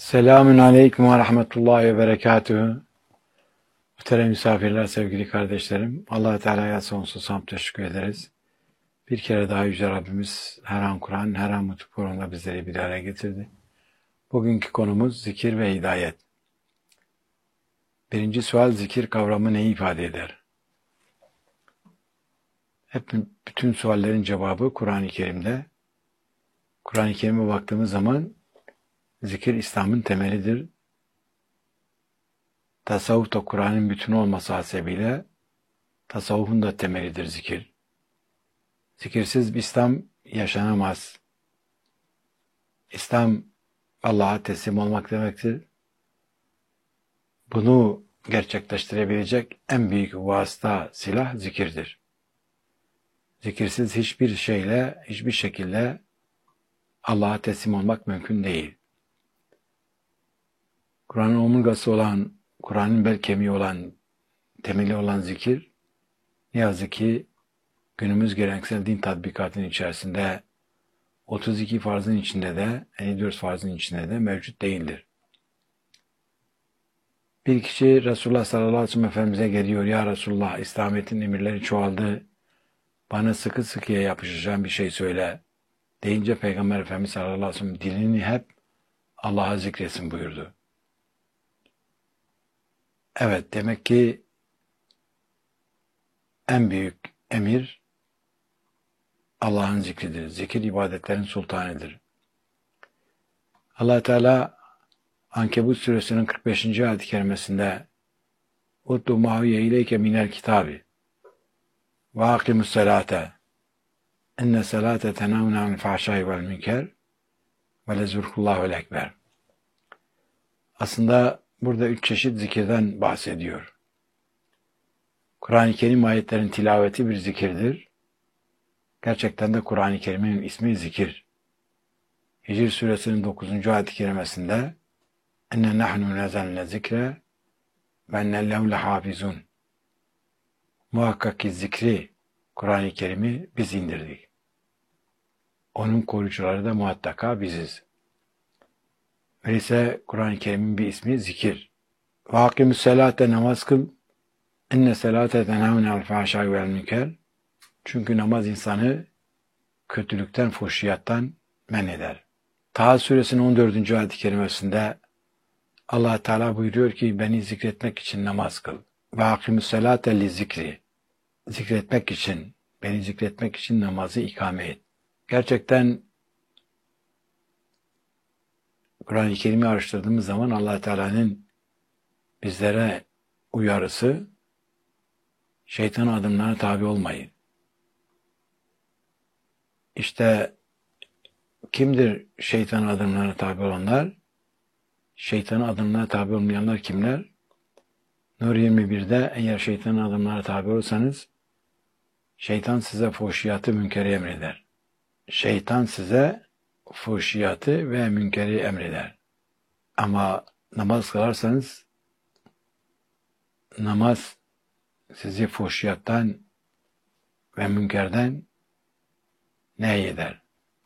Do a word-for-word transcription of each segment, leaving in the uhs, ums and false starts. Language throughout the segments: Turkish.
Selamün aleyküm ve rahmetullahi ve berekatühü. Muhterem misafirler, sevgili kardeşlerim. Allah-u Teala'ya sonsuz hamd teşekkür ederiz. Bir kere daha Yüce Rabbimiz her an Kur'an, her an mutlu Kur'an'la bizleri bir araya getirdi. Bugünkü konumuz zikir ve hidayet. Birinci sual, zikir kavramı neyi ifade eder? Hep bütün suallerin cevabı Kur'an-ı Kerim'de. Kur'an-ı Kerim'e baktığımız zaman zikir İslam'ın temelidir. Tasavvuf da Kur'an'ın bütünü olması hasebiyle tasavvufun da temelidir zikir. Zikirsiz bir İslam yaşanamaz. İslam Allah'a teslim olmak demektir. Bunu gerçekleştirebilecek en büyük vasıta, silah zikirdir. Zikirsiz hiçbir şeyle, hiçbir şekilde Allah'a teslim olmak mümkün değil. Kur'an'ın omurgası olan, Kur'an'ın bel kemiği olan, temeli olan zikir, ne yazık ki günümüz geleneksel din tatbikatının içerisinde otuz iki farzın içinde de, elli dört farzın içinde de mevcut değildir. Bir kişi Resulullah sallallahu aleyhi ve sellem Efendimiz'e geliyor. Ya Resulullah, İslamiyet'in emirleri çoğaldı. Bana sıkı sıkıya yapışacağım bir şey söyle. Deyince Peygamber Efendimiz sallallahu aleyhi ve sellem dilini hep Allah'a zikretsin buyurdu. Evet, demek ki en büyük emir Allah'ın zikridir. Zikir ibadetlerin sultanıdır. Allah Teala Ankebut suresinin kırk beşinci ayet-i kerimesinde "Utlu mahiye ileyke minel kitabi ve akimus salate enne salate tenavne anil fahşai vel münker ve lezurkullahul ekber." Aslında burada üç çeşit zikirden bahsediyor. Kur'an-ı Kerim ayetlerin tilaveti bir zikirdir. Gerçekten de Kur'an-ı Kerim'in ismi zikir. Hicr suresinin dokuzuncu ayet-i kerimesinde "Enne nahnu nezelne zikre ve enne lehu lehafizun." Muhakkak ki zikri, Kur'an-ı Kerim'i biz indirdik. Onun koruyucuları da muhakkaka biziz. Öyleyse Kur'an-ı Kerim'in bir ismi zikir. Ve hakimü selate, namaz kıl. Enne selate tenhavne al fahşai vel münker. Çünkü namaz insanı kötülükten, fuhşiyattan men eder. Taha suresinin on dördüncü ayet-i kerimesinde Allah Teala buyuruyor ki beni zikretmek için namaz kıl. Ve hakimü selate li zikri. Zikretmek için, beni zikretmek için namazı ikame et. Gerçekten Kur'an-ı Kerim'i araştırdığımız zaman Allah Teala'nın bizlere uyarısı, şeytan adımlarına tabi olmayın. İşte kimdir şeytan adımlarına tabi olanlar? Şeytanın adımlarına tabi olmayanlar kimler? Nur yirmi birde eğer şeytanın adımlarına tabi olursanız, şeytan size fuhşiyatı, münkeri emreder. Şeytan size fuhşiyatı ve münkeri emreder. Ama namaz kılarsanız, namaz sizi fuhşiyattan ve münkerden nehyeder.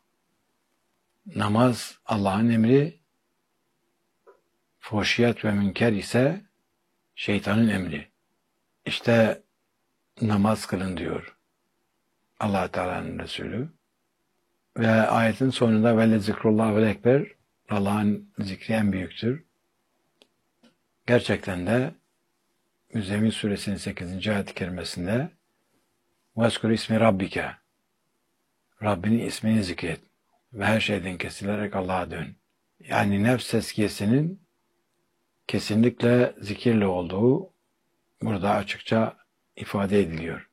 Namaz Allah'ın emri, fuhşiyat ve münker ise şeytanın emri. İşte namaz kılın diyor Allah Teala'nın Resulü. Ve ayetin sonunda "Velle zikrullah vel ekber", Allah'ın zikri en büyüktür. Gerçekten de Müzzemmil suresinin sekizinci ayet-i kerimesinde "Veskur ismi rabbike", Rabbinin ismini zikret ve her şeyden kesilerek Allah'a dön. Yani nefs tezkiyesinin kesinlikle zikirle olduğu burada açıkça ifade ediliyor.